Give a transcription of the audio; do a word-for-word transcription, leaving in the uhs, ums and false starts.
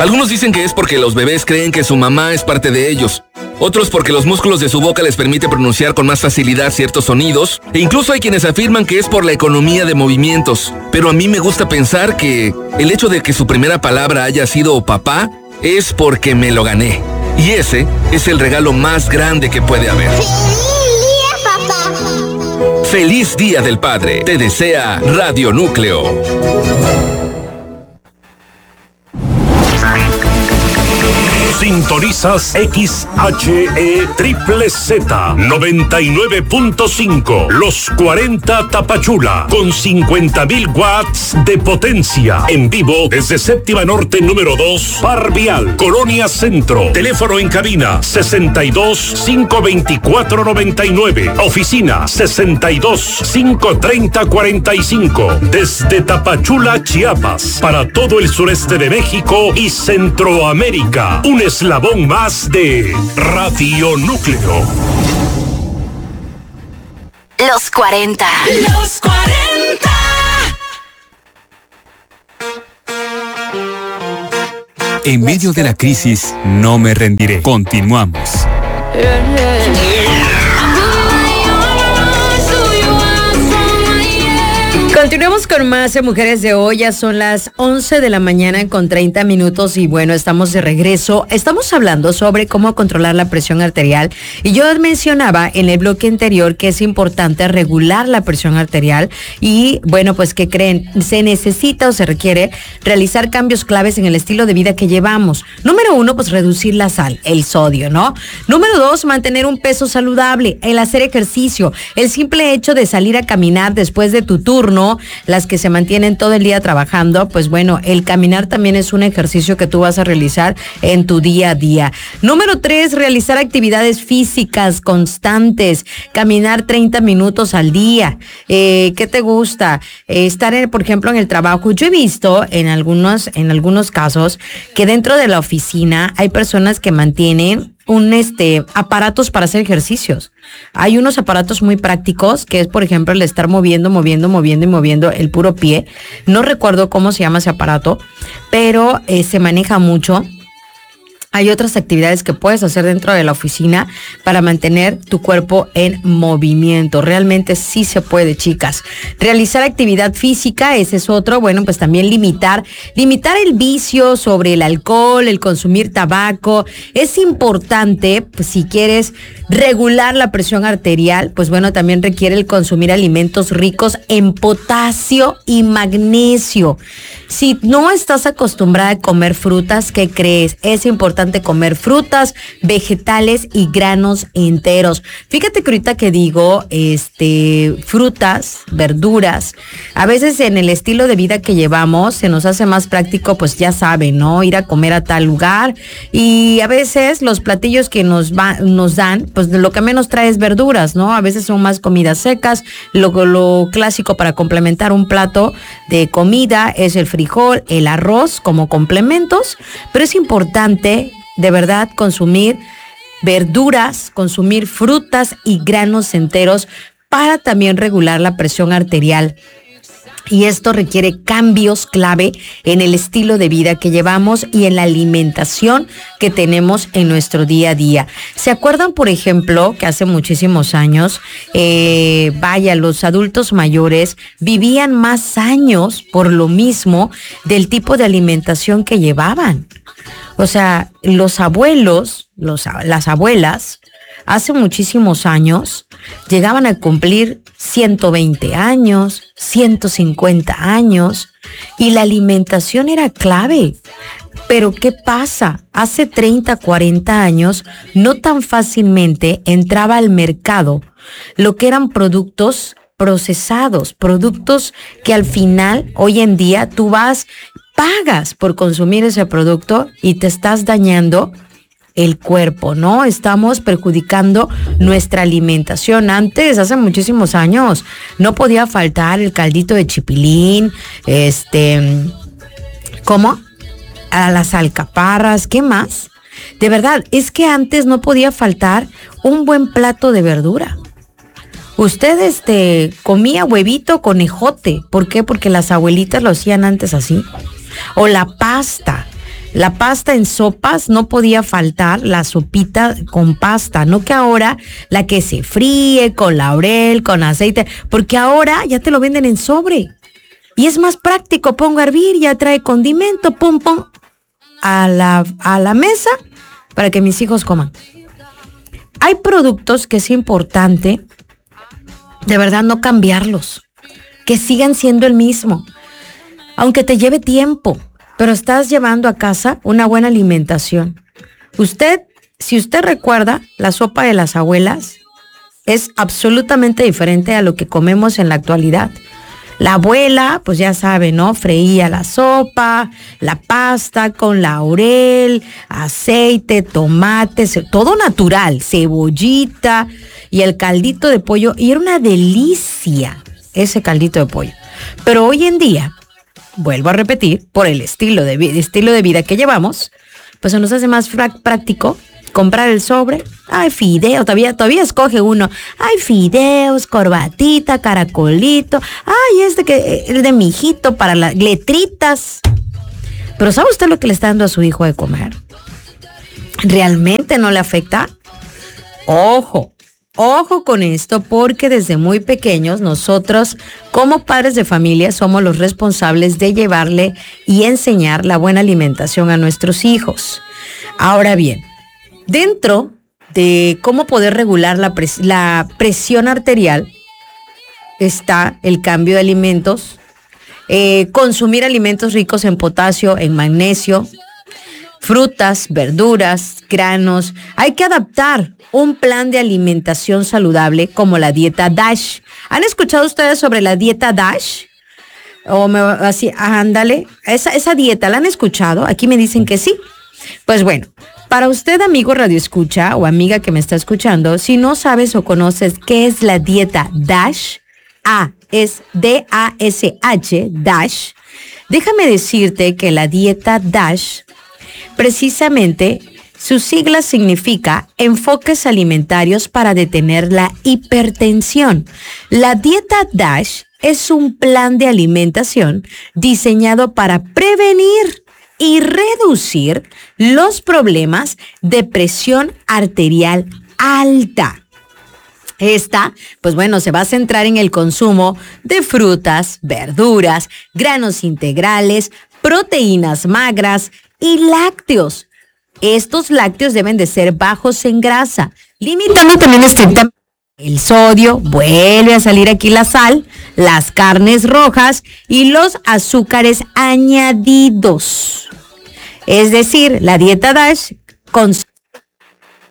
Algunos dicen que es porque los bebés creen que su mamá es parte de ellos. Otros porque los músculos de su boca les permite pronunciar con más facilidad ciertos sonidos. E incluso hay quienes afirman que es por la economía de movimientos. Pero a mí me gusta pensar que el hecho de que su primera palabra haya sido papá es porque me lo gané. Y ese es el regalo más grande que puede haber. ¡Feliz día, papá! ¡Feliz Día del Padre! Te desea Radio Núcleo. Sintonizas X H E Triple Z noventa y nueve punto cinco, Los cuarenta Tapachula, con cincuenta mil watts de potencia. En vivo desde Séptima Norte número dos, Par Vial, Colonia Centro. Teléfono en cabina sesenta y dos, cinco veinticuatro, noventa y nueve. Oficina sesenta y dos, cinco treinta, cuarenta y cinco. Desde Tapachula, Chiapas, para todo el sureste de México y Centroamérica. Un eslabón más de Radio Núcleo. Los cuarenta. Los cuarenta. En medio de la crisis, no me rendiré. Continuamos. Continuamos con más de Mujeres de Hoy. Ya son las once de la mañana con treinta minutos y bueno, estamos de regreso. Estamos hablando sobre cómo controlar la presión arterial y yo mencionaba en el bloque anterior que es importante regular la presión arterial y bueno, pues ¿qué creen? Se necesita o se requiere realizar cambios claves en el estilo de vida que llevamos. Número uno, pues reducir la sal, el sodio, ¿no? Número dos, mantener un peso saludable, el hacer ejercicio, el simple hecho de salir a caminar después de tu turno. Las que se mantienen todo el día trabajando, pues bueno, el caminar también es un ejercicio que tú vas a realizar en tu día a día. Número tres, realizar actividades físicas constantes, caminar treinta minutos al día. Eh, ¿Qué te gusta? Eh, estar, en, por ejemplo, en el trabajo. Yo he visto en algunos, en algunos casos que dentro de la oficina hay personas que mantienen un este aparatos para hacer ejercicios. Hay unos aparatos muy prácticos que es, por ejemplo, el estar moviendo, moviendo, moviendo y moviendo el puro pie. No recuerdo cómo se llama ese aparato, pero eh, se maneja mucho. Hay otras actividades que puedes hacer dentro de la oficina para mantener tu cuerpo en movimiento. Realmente sí se puede, chicas. Realizar actividad física, ese es otro. Bueno, pues también limitar, limitar el vicio sobre el alcohol, el consumir tabaco. Es importante, pues si quieres regular la presión arterial, pues bueno, también requiere el consumir alimentos ricos en potasio y magnesio. Si no estás acostumbrada a comer frutas, ¿qué crees? Es importante comer frutas, vegetales y granos enteros. Fíjate que ahorita que digo, este, frutas, verduras, a veces en el estilo de vida que llevamos se nos hace más práctico, pues ya saben, ¿no? Ir a comer a tal lugar y a veces los platillos que nos va, nos dan, pues lo que menos trae es verduras, ¿no? A veces son más comidas secas. Lo, lo clásico para complementar un plato de comida es el frijol, el arroz como complementos, pero es importante de verdad consumir verduras, consumir frutas y granos enteros para también regular la presión arterial. Y esto requiere cambios clave en el estilo de vida que llevamos y en la alimentación que tenemos en nuestro día a día. ¿Se acuerdan, por ejemplo, que hace muchísimos años, eh, vaya, los adultos mayores vivían más años por lo mismo del tipo de alimentación que llevaban? O sea, los abuelos, los, las abuelas, hace muchísimos años llegaban a cumplir ciento veinte años, ciento cincuenta años y la alimentación era clave. Pero ¿qué pasa? Hace treinta, cuarenta años no tan fácilmente entraba al mercado lo que eran productos procesados, productos que al final hoy en día tú vas, pagas por consumir ese producto y te estás dañando el cuerpo, ¿no? Estamos perjudicando nuestra alimentación. Antes, hace muchísimos años, no podía faltar el caldito de chipilín, este, ¿cómo? A las alcaparras, ¿qué más? De verdad, es que antes no podía faltar un buen plato de verdura. Usted este, comía huevito con ejote. ¿Por qué? Porque las abuelitas lo hacían antes así. O la pasta. La pasta en sopas no podía faltar, la sopita con pasta, no que ahora la que se fríe con laurel, con aceite, porque ahora ya te lo venden en sobre. Y es más práctico, pongo a hervir, ya trae condimento, pum, pum, a la, a la mesa para que mis hijos coman. Hay productos que es importante, de verdad, no cambiarlos, que sigan siendo el mismo, aunque te lleve tiempo. Pero estás llevando a casa una buena alimentación. Usted, si usted recuerda, la sopa de las abuelas es absolutamente diferente a lo que comemos en la actualidad. La abuela, pues ya sabe, ¿no? Freía la sopa, la pasta con laurel, aceite, tomate, todo natural, cebollita y el caldito de pollo. Y era una delicia ese caldito de pollo. Pero hoy en día, vuelvo a repetir, por el estilo de, estilo de vida que llevamos, pues se nos hace más práctico comprar el sobre. Ay, fideo, todavía, todavía escoge uno. Ay, fideos, corbatita, caracolito. Ay, este que, el de mijito para las letritas. Pero ¿sabe usted lo que le está dando a su hijo de comer? ¿Realmente no le afecta? Ojo. Ojo con esto, porque desde muy pequeños nosotros como padres de familia somos los responsables de llevarle y enseñar la buena alimentación a nuestros hijos. Ahora bien, dentro de cómo poder regular la, pres- la presión arterial está el cambio de alimentos, eh, consumir alimentos ricos en potasio, en magnesio, frutas, verduras, granos. Hay que adaptar un plan de alimentación saludable como la dieta DASH. ¿Han escuchado ustedes sobre la dieta DASH? O me, así, ándale, esa, esa dieta, ¿la han escuchado? Aquí me dicen que sí. Pues bueno, para usted, amigo radioescucha o amiga que me está escuchando, si no sabes o conoces qué es la dieta DASH, A es D A S H, DASH, déjame decirte que la dieta DASH, precisamente, sus siglas significa enfoques alimentarios para detener la hipertensión. La dieta DASH es un plan de alimentación diseñado para prevenir y reducir los problemas de presión arterial alta. Esta, pues bueno, se va a centrar en el consumo de frutas, verduras, granos integrales, proteínas magras y lácteos. Estos lácteos deben de ser bajos en grasa, limitando también estrictamente el sodio, vuelve a salir aquí la sal, las carnes rojas y los azúcares añadidos. Es decir, la dieta DASH consume